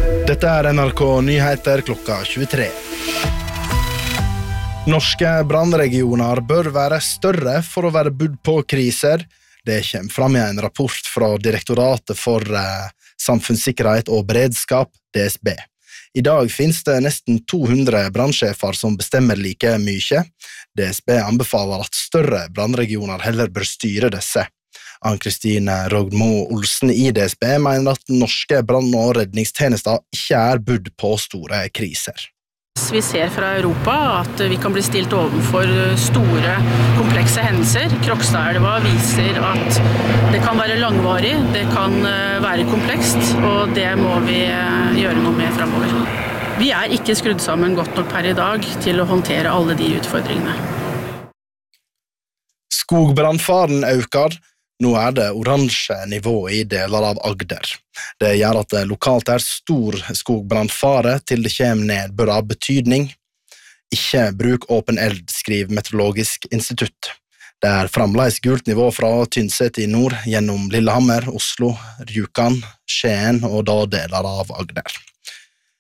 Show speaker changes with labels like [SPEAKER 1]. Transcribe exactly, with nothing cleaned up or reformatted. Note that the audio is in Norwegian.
[SPEAKER 1] Dette er N R K Nyheter klokka tjuetre. Norske brannregioner bør være større for å være budd på kriser. Det kommer fram i en rapport fra Direktoratet for eh, samfunnssikkerhet og beredskap, D S B. I dag finnes det nesten to hundre brannsjefer som bestemmer like mye. D S B anbefaler at større brannregioner heller bør styre disse. Ann-Kristine Rogmo Olsen i D S B mener at norske brann- og redningstjenester ikke er budd på store kriser.
[SPEAKER 2] Vi ser fra Europa at vi kan bli stilt overfor store, komplekse hendelser. Krokstadelva viser at det kan være langvarig, det kan være komplekst, og det må vi gjøre noe med fremover. Vi er ikke skrudd sammen godt nok per i dag til å håndtere alle de utfordringene.
[SPEAKER 1] Skogbrannfaren øker. Nå er det oransje nivå i deler av Agder. Det gjør at det lokalt er stor skogbrannfare til det kommer nedbør av betydning. Ikke bruk åpen eld, skriver Meteorologisk institutt. Det er fremdeles gult nivå fra Tynset i nord, gjennom Lillehammer, Oslo, Rjukan, Skien og da deler av Agder.